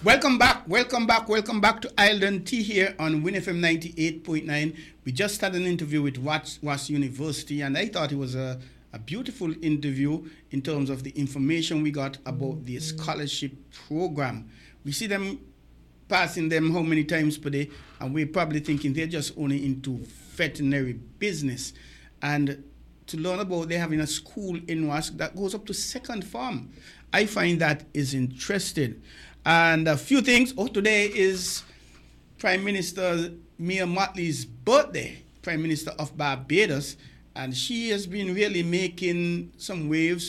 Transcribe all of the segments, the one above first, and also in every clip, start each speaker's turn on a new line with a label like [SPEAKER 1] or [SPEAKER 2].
[SPEAKER 1] Welcome back to Island Tea here on Win FM 98.9. We just had an interview with Was University, and I thought it was a beautiful interview in terms of the information we got about the scholarship program. We see them passing them how many times per day, and we're probably thinking they're just only into veterinary business. And to learn about they having a school in WASC that goes up to second form, I find that is interesting. And a few things. Today is Prime Minister Mia Mottley's birthday, Prime Minister of Barbados, and she has been really making some waves,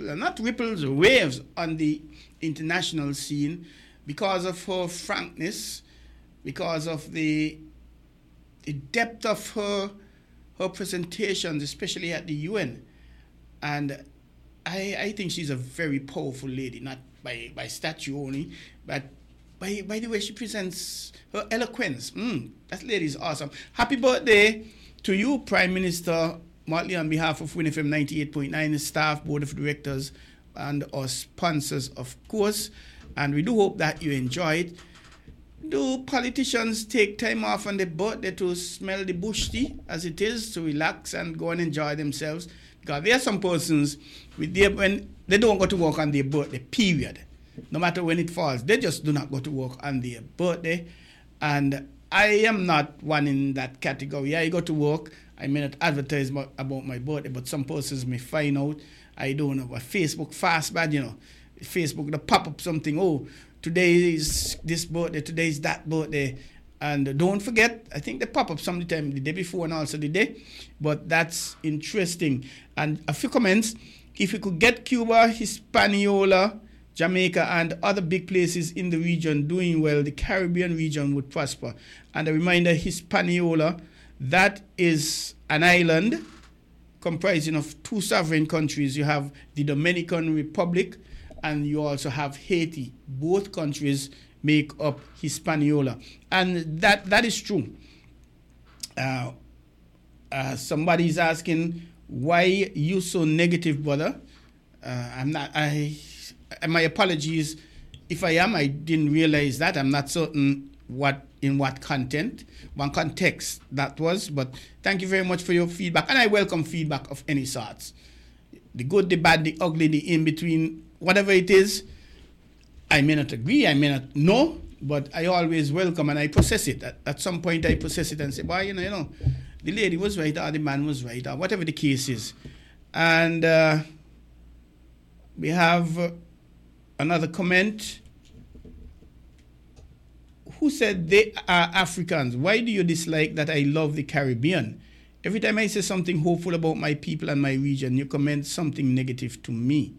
[SPEAKER 1] waves on the international scene because of her frankness, because of the depth of her presentations, especially at the UN. And I think she's a very powerful lady, not by statue only, but by the way she presents her eloquence. That lady is awesome. Happy birthday to you, Prime Minister Mottley, on behalf of Win FM 98.9, staff, board of directors, and our sponsors, of course. And we do hope that you enjoy it. Do politicians take time off on their birthday to smell the bush tea, as it is, to relax and go and enjoy themselves? Because there are some persons when they don't go to work on their birthday, period. No matter when it falls, they just do not go to work on their birthday. And I am not one in that category. I go to work, I may not advertise about my birthday, but some persons may find out. I don't know, but Facebook fast bad, Facebook, they pop up something, today is this birthday, today is that birthday. And don't forget, I think they pop up sometime the day before and also the day. But that's interesting. And a few comments. If we could get Cuba, Hispaniola, Jamaica, and other big places in the region doing well, the Caribbean region would prosper. And a reminder, Hispaniola, that is an island comprising of two sovereign countries. You have the Dominican Republic, and you also have Haiti. Both countries make up Hispaniola. And that is true. Somebody's asking, why you so negative, brother? My apologies if I am. I didn't realize that. I'm not certain in what context that was. But thank you very much for your feedback. And I welcome feedback of any sorts. The good, the bad, the ugly, the in-between, whatever it is. I may not agree, I may not know, but I always welcome and I process it. At some point I process it and say, well, the lady was right or the man was right or whatever the case is. And we have another comment. Who said they are Africans? Why do you dislike that I love the Caribbean? Every time I say something hopeful about my people and my region, you comment something negative to me.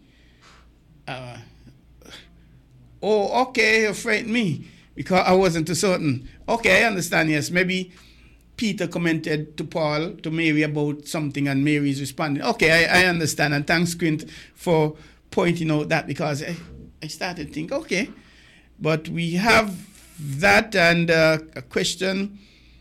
[SPEAKER 1] Okay, you frightened me because I wasn't too certain. Okay, I understand, yes. Maybe Peter commented to Mary about something and Mary's responding. Okay, I understand. And thanks, Quint, for pointing out that because I started to think, okay. But we have that and a question.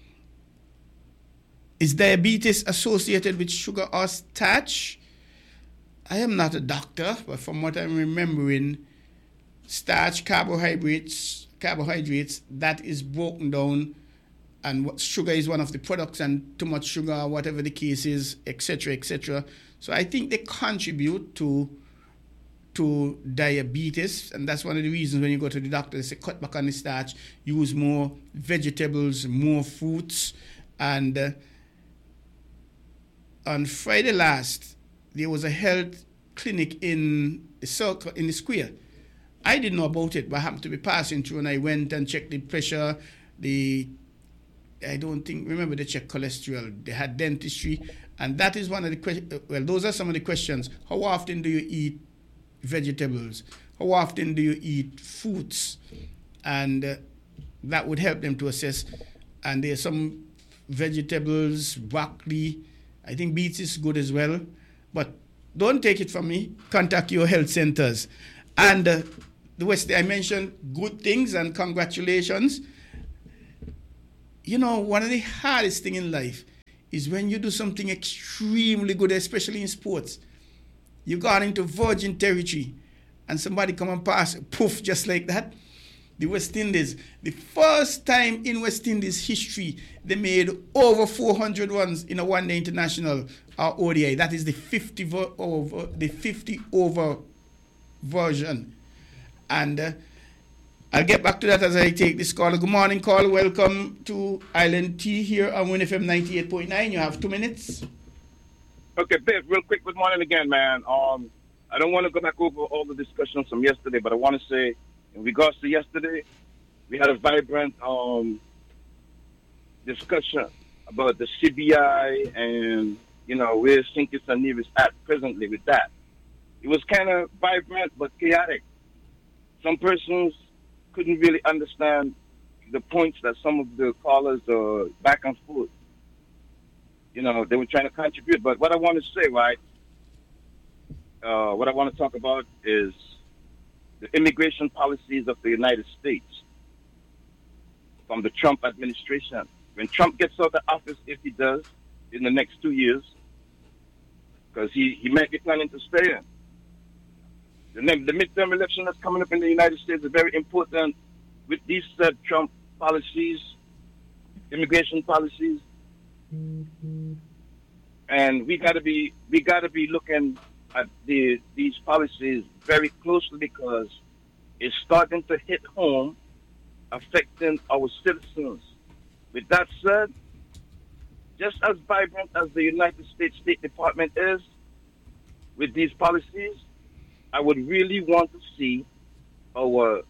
[SPEAKER 1] Is diabetes associated with sugar or starch? I am not a doctor, but from what I'm remembering, starch, carbohydrates, that is broken down, and sugar is one of the products, and too much sugar, whatever the case is, etc., etc. So I think they contribute to diabetes, and that's one of the reasons when you go to the doctor, they say cut back on the starch, use more vegetables, more fruits. And on Friday last, there was a health clinic in the circle, in the square. I didn't know about it, but I happened to be passing through, and I went and checked the pressure, remember they checked cholesterol, they had dentistry, and that is one of the questions. Well, those are some of the questions. How often do you eat vegetables? How often do you eat fruits? And that would help them to assess. And there's some vegetables, broccoli, I think beets is good as well. But don't take it from me. Contact your health centers. And the West, I mentioned good things and congratulations. One of the hardest things in life is when you do something extremely good, especially in sports. You got into virgin territory and somebody come and pass, poof, just like that. the West Indies. The first time in West Indies history they made over 400 runs in a one-day international or ODI. That is the 50 over version. And I'll get back to that as I take this call. Good morning, call. Welcome to Island Tea here on WinFM 98.9. You have 2 minutes.
[SPEAKER 2] Okay, Biff, real quick, good morning again, man. I don't want to go back over all the discussions from yesterday, but I want to say, in regards to yesterday, we had a vibrant discussion about the CBI and, where St. Kitts and Nevis at presently with that. It was kind of vibrant but chaotic. Some persons couldn't really understand the points that some of the callers back and forth. They were trying to contribute. But what I want to say, right, what I want to talk about is the immigration policies of the United States from the Trump administration. When Trump gets out of office, if he does, in the next 2 years, because he might be planning to stay in. The midterm election that's coming up in the United States is very important with these Trump policies, immigration policies. And we gotta be looking at these policies very closely because it's starting to hit home, affecting our citizens. With that said, just as vibrant as the United States State Department is with these policies, I would really want to see our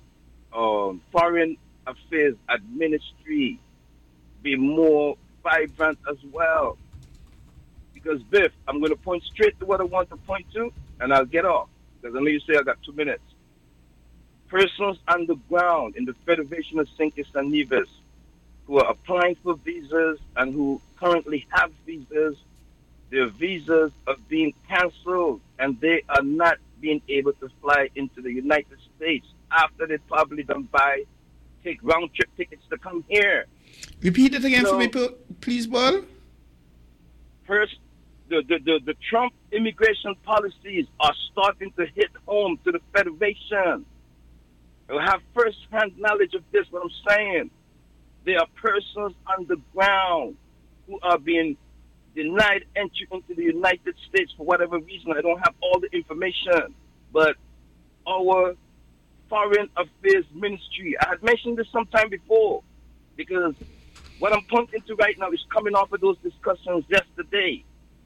[SPEAKER 2] Foreign Affairs Ministry be more vibrant as well. Because, Biff, I'm going to point straight to what I want to point to, and I'll get off. Because I know you say I got 2 minutes. Persons on the ground in the Federation of St. Kitts and Nevis who are applying for visas and who currently have visas, their visas are being canceled, and they are not being able to fly into the United States after they probably done take round-trip tickets to come here.
[SPEAKER 1] Repeat it again for me, please, Paul.
[SPEAKER 2] First, the Trump immigration policies are starting to hit home to the Federation. You'll have first-hand knowledge of this, what I'm saying. There are persons on the ground who are being denied entry into the United States for whatever reason. I don't have all the information. But our Foreign Affairs Ministry, I had mentioned this sometime before, because what I'm pointing to right now is coming off of those discussions yesterday.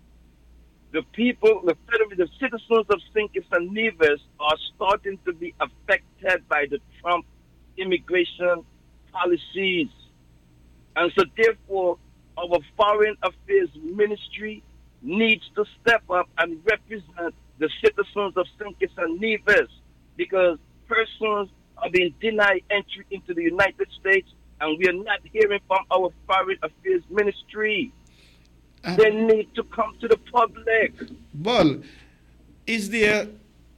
[SPEAKER 2] The people, the citizens of St. Kitts and Nevis are starting to be affected by the Trump immigration policies. And so therefore, our Foreign Affairs Ministry needs to step up and represent the citizens of St. Kitts and Nevis, because persons are being denied entry into the United States, and we are not hearing from our Foreign Affairs Ministry. They need to come to the public.
[SPEAKER 1] Well, is that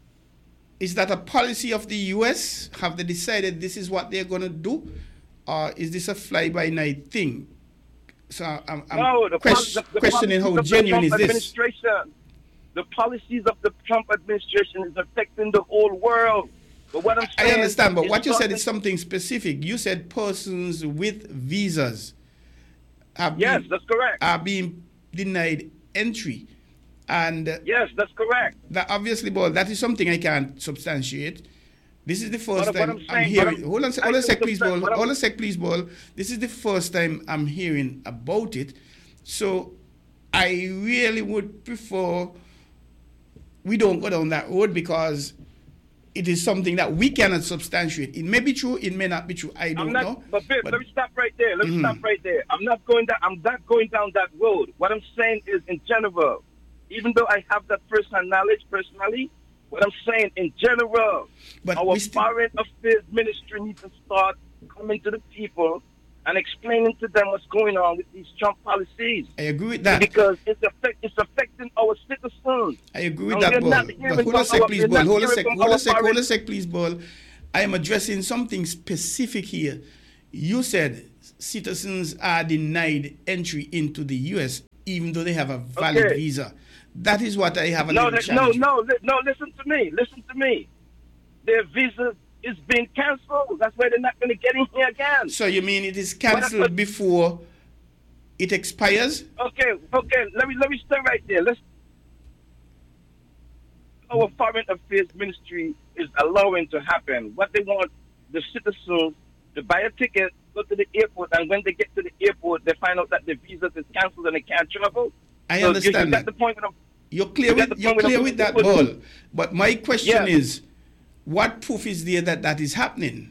[SPEAKER 1] a policy of the U.S.? Have they decided this is what they're going to do? Or is this a fly-by-night thing? So I'm questioning how genuine is this.
[SPEAKER 2] The policies of the Trump administration is affecting the whole world. But what I'm saying,
[SPEAKER 1] I understand, but what you said is something specific. You said persons with visas
[SPEAKER 2] that's correct.
[SPEAKER 1] Are being denied entry. And
[SPEAKER 2] yes, that's correct.
[SPEAKER 1] That obviously, but that is something I can't substantiate. This is the first time I'm hearing. Hold on a sec, please, Ball. This is the first time I'm hearing about it. So I really would prefer we don't go down that road, because it is something that we cannot substantiate. It may be true, it may not be true. I don't know.
[SPEAKER 2] But Bill, let me stop right there. Stop right there. I'm not going down that road. What I'm saying is, in general, even though I have that first-hand knowledge personally, what I'm saying in general,
[SPEAKER 1] but
[SPEAKER 2] our Foreign Affairs Ministry needs to start coming to the people and explaining to them what's going on with these Trump policies.
[SPEAKER 1] I agree with that.
[SPEAKER 2] Because it's affecting our citizens.
[SPEAKER 1] I agree with that, Ball. But hold a sec, please, Ball. Hold a sec, please, Ball. I am addressing something specific here. You said citizens are denied entry into the U.S. even though they have a valid visa. That is what I have a little challenge.
[SPEAKER 2] No, listen to me. Their visas It's been cancelled. That's why they're not going to get in here again.
[SPEAKER 1] So you mean it is cancelled before it expires?
[SPEAKER 2] Okay. Let me stay right there. Our Foreign Affairs Ministry is allowing to happen. What they want the citizens to buy a ticket, go to the airport, and when they get to the airport, they find out that the visa is cancelled and they can't travel.
[SPEAKER 1] I understand that. You're clear with that, Ball. But my question is, what proof is there that that is happening?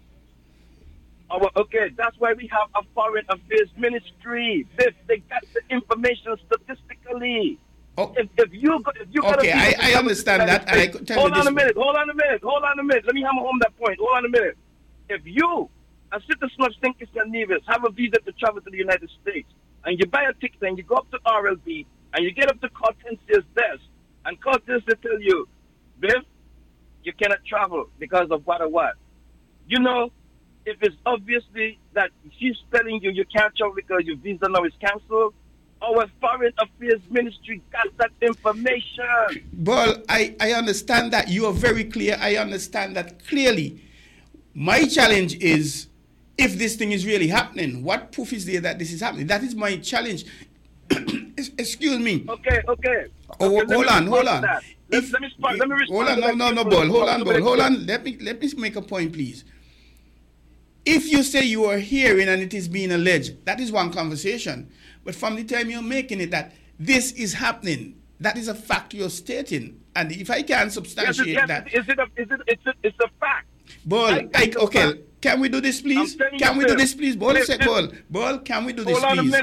[SPEAKER 2] Okay, that's why we have a Foreign Affairs Ministry. They got the information statistically.
[SPEAKER 1] Oh.
[SPEAKER 2] If you
[SPEAKER 1] okay, I understand that.
[SPEAKER 2] Hold on a minute. Let me hammer home that point. Hold on a minute. If you, a citizen of St. Kitts and Nevis, have a visa to travel to the United States, and you buy a ticket and you go up to RLB, and you get up to Cortensia's desk, and Cortensia tell you, Biff, you cannot travel because of what or what. You know, if it's obviously that she's telling you can't travel because your visa now is cancelled, our Foreign Affairs Ministry got that information.
[SPEAKER 1] Well, I understand that. You are very clear. I understand that clearly. My challenge is, if this thing is really happening, what proof is there that this is happening? That is my challenge. Excuse me.
[SPEAKER 2] Okay.
[SPEAKER 1] Hold on.
[SPEAKER 2] Let me respond.
[SPEAKER 1] Hold on, no, Ball. Hold on. Let me make a point, please. If you say you are hearing and it is being alleged, that is one conversation. But from the time you're making it that this is happening, that is a fact you're stating. And if I can substantiate that.
[SPEAKER 2] It's a fact.
[SPEAKER 1] Ball, okay. Can we do this, please? Can we do this, please? Ball, Ball, can we do this, please?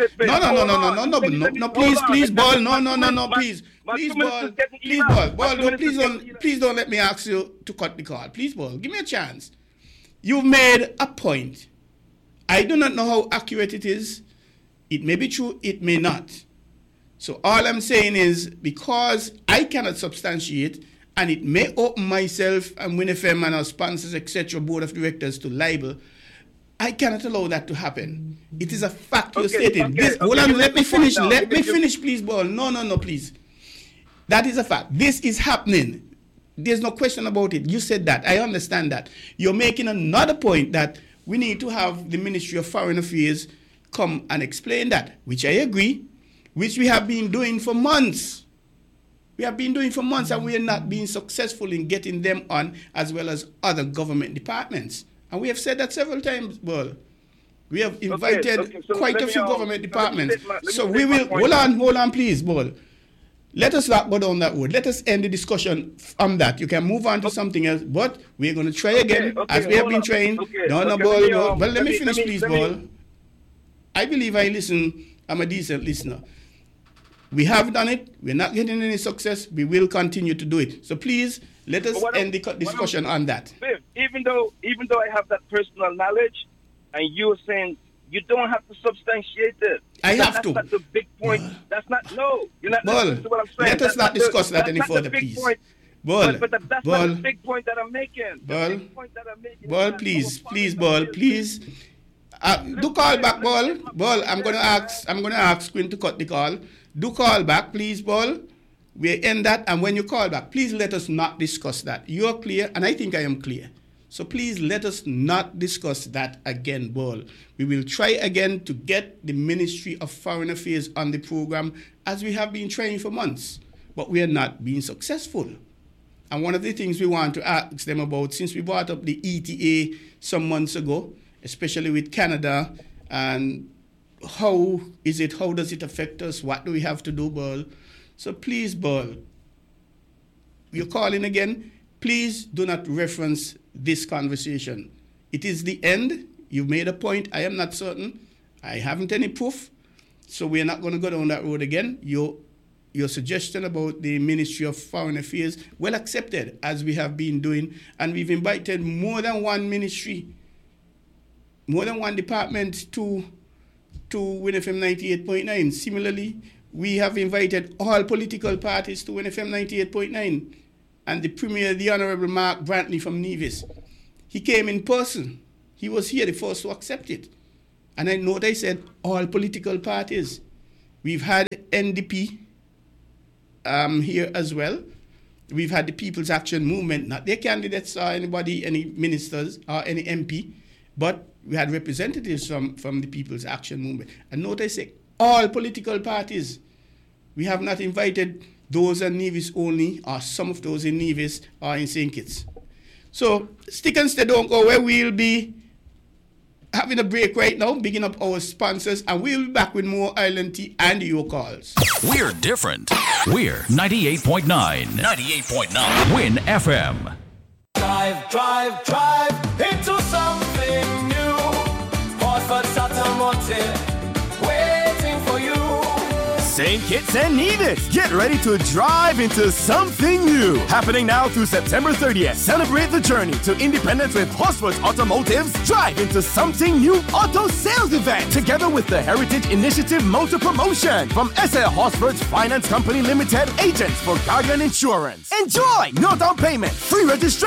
[SPEAKER 1] No, please, Ball. No, please. Please, Ball. No, please don't let me ask you to cut the call. Please, Ball, give me a chance. You've made a point. I do not know how accurate it is. It may be true, it may not. So all I'm saying is, because I cannot substantiate, and it may open myself and WinFM and our sponsors, etc., board of directors to libel, I cannot allow that to happen. It is a fact you're stating. Hold on, let me finish. Let me finish, please, Ball. No, please. That is a fact. This is happening. There's no question about it. You said that. I understand that. You're making another point that we need to have the Ministry of Foreign Affairs come and explain that, which I agree, which we have been doing for months. We have been doing for months, and we are not being successful in getting them on, as well as other government departments. And we have said that several times, Ball. We have invited quite a few government departments. So we will, hold on, please, Ball. Let us not go down that road. Let us end the discussion on that. You can move on to something else, but we're going to try again, as we have been trying. Ball. But let me finish, please, Ball. I believe I'm a decent listener. We have done it. We're not getting any success. We will continue to do it. So please, let us end the discussion on that.
[SPEAKER 2] Even though I have that personal knowledge, and you're saying you don't have to substantiate it.
[SPEAKER 1] Have to.
[SPEAKER 2] That's not the big point. You're not listening to what I'm saying.
[SPEAKER 1] Let us not discuss that any further, please.
[SPEAKER 2] But that's not the big point that I'm making.
[SPEAKER 1] Ball, please, Ball, please. Do call back, Ball. I'm gonna ask Quinn to cut the call. Do call back, please, Ball. We end that, and when you call back, please let us not discuss that. You're clear, and I think I am clear. So please let us not discuss that again, Ball. We will try again to get the Ministry of Foreign Affairs on the program, as we have been trying for months, but we are not being successful. And one of the things we want to ask them about, since we brought up the ETA some months ago, especially with Canada, and how does it affect us? What do we have to do, Ball? So please, Ball, you're calling again. Please do not reference this conversation. It is the end. You've made a point. I am not certain. I haven't any proof. So we're not going to go down that road again. Your suggestion about the Ministry of Foreign Affairs, well accepted, as we have been doing. And we've invited more than one ministry, more than one department to WinFM 98.9. Similarly, we have invited all political parties to WinFM 98.9. And the Premier, the Honorable Mark Brantley from Nevis, he came in person. He was here, the first to accept it. And I know they said all political parties. We've had NDP here as well. we've had the People's Action Movement, not their candidates or anybody, any ministers or any MP, but we had representatives from the People's Action Movement. And notice all political parties. We have not invited those in Nevis only, or some of those in Nevis or in St. Kitts. So stick and stay, don't go, where we'll be having a break right now, bigging up our sponsors, and we'll be back with more Island Tea and your calls.
[SPEAKER 3] We're different. We're 98.9. 98.9. Win FM.
[SPEAKER 4] Drive into something new. Horsford's Automotive, waiting for you.
[SPEAKER 5] St. Kitts and Nevis, get ready to drive into something new. Happening now through September 30th. Celebrate the journey to independence with Horsford's Automotive's Drive into Something New auto sales event, together with the Heritage Initiative Motor Promotion from SL Horsford's Finance Company Limited, agents for Guardian Insurance. Enjoy! No down payment, free registration.